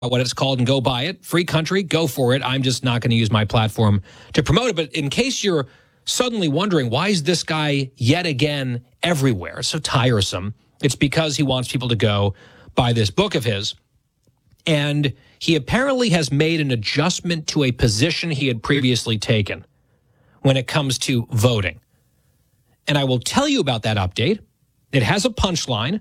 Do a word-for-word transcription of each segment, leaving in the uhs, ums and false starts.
what it's called and go buy it. Free country, go for it. I'm just not going to use my platform to promote it. But in case you're suddenly wondering, why is this guy yet again everywhere? It's so tiresome. It's because he wants people to go buy this book of his. And he apparently has made an adjustment to a position he had previously taken when it comes to voting. And I will tell you about that update. It has a punchline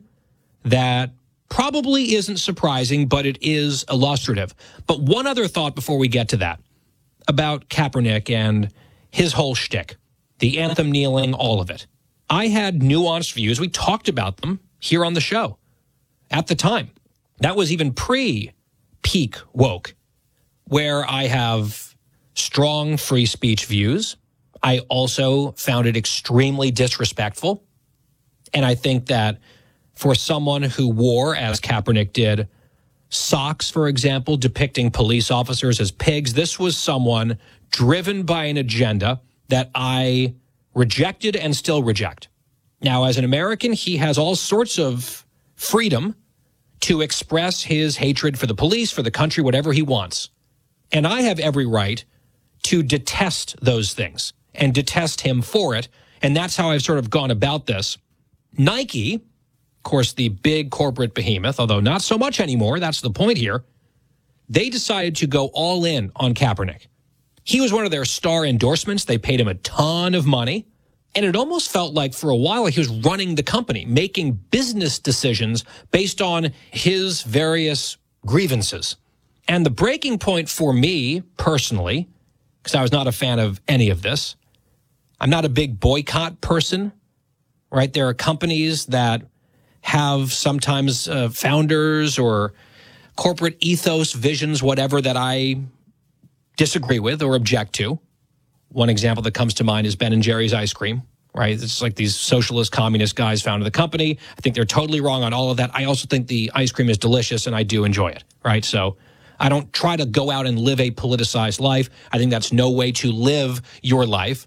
that probably isn't surprising, but it is illustrative. But one other thought before we get to that about Kaepernick and his whole shtick, the anthem kneeling, all of it. I had nuanced views. We talked about them here on the show at the time. That was even pre-peak woke, where I have strong free speech views. I also found it extremely disrespectful. And I think that for someone who wore, as Kaepernick did, socks, for example, depicting police officers as pigs, this was someone driven by an agenda that I rejected and still reject. Now, as an American, he has all sorts of freedom to express his hatred for the police, for the country, whatever he wants. And I have every right to detest those things and detest him for it. And that's how I've sort of gone about this. Nike, of course, the big corporate behemoth, although not so much anymore, that's the point here, they decided to go all in on Kaepernick. He was one of their star endorsements. They paid him a ton of money. And it almost felt like for a while he was running the company, making business decisions based on his various grievances. And the breaking point for me personally, because I was not a fan of any of this, I'm not a big boycott person, right? There are companies that have sometimes uh, founders or corporate ethos, visions, whatever, that I disagree with or object to. One example that comes to mind is Ben and Jerry's ice cream, right? It's like these socialist, communist guys founded the company. I think they're totally wrong on all of that. I also think the ice cream is delicious, and I do enjoy it, right? So I don't try to go out and live a politicized life. I think that's no way to live your life.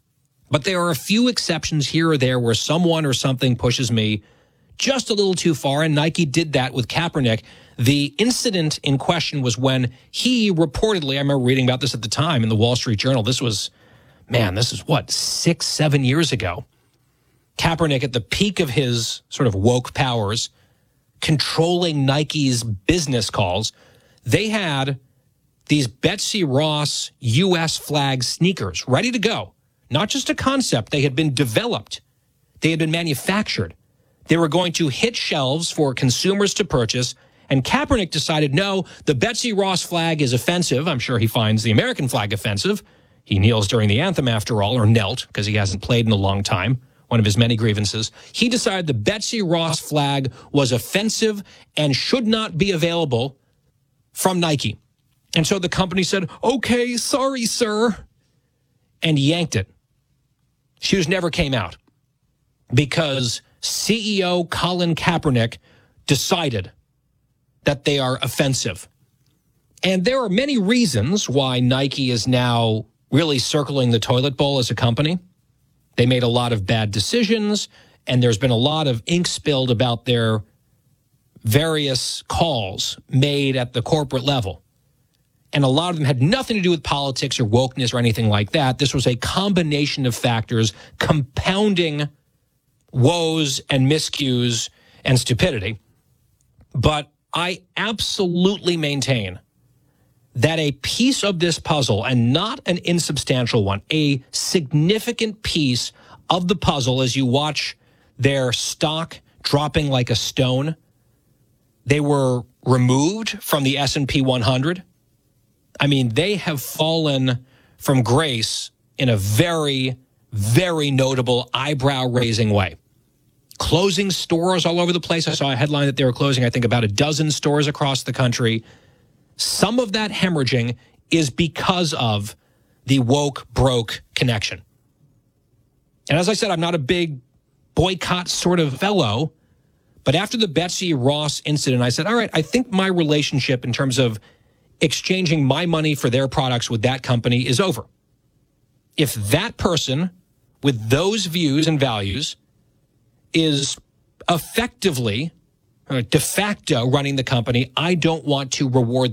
But there are a few exceptions here or there where someone or something pushes me just a little too far, and Nike did that with Kaepernick. The incident in question was when he reportedly, I remember reading about this at the time in the Wall Street Journal. This was, man, this is what, six, seven years ago. Kaepernick at the peak of his sort of woke powers, controlling Nike's business calls. They had these Betsy Ross U S flag sneakers ready to go. Not just a concept. They had been developed. They had been manufactured. They were going to hit shelves for consumers to purchase. And Kaepernick decided, no, the Betsy Ross flag is offensive. I'm sure he finds the American flag offensive. He kneels during the anthem, after all, or knelt, because he hasn't played in a long time. One of his many grievances. He decided the Betsy Ross flag was offensive and should not be available from Nike. And so the company said, okay, sorry, sir, and yanked it. Shoes never came out because C E O Colin Kaepernick decided that they are offensive. And there are many reasons why Nike is now really circling the toilet bowl as a company. They made a lot of bad decisions, and there's been a lot of ink spilled about their various calls made at the corporate level. And a lot of them had nothing to do with politics or wokeness or anything like that. This was a combination of factors compounding woes and miscues and stupidity. But I absolutely maintain that a piece of this puzzle, and not an insubstantial one, a significant piece of the puzzle as you watch their stock dropping like a stone. They were removed from the S and P one hundred. I mean, they have fallen from grace in a very, very notable eyebrow-raising way. Closing stores all over the place. I saw a headline that they were closing, I think, about a dozen stores across the country. Some of that hemorrhaging is because of the woke broke connection. And as I said, I'm not a big boycott sort of fellow, but after the Betsy Ross incident, I said, all right, I think my relationship in terms of exchanging my money for their products with that company is over. If that person with those views and values is effectively uh, de facto running the company, I don't want to reward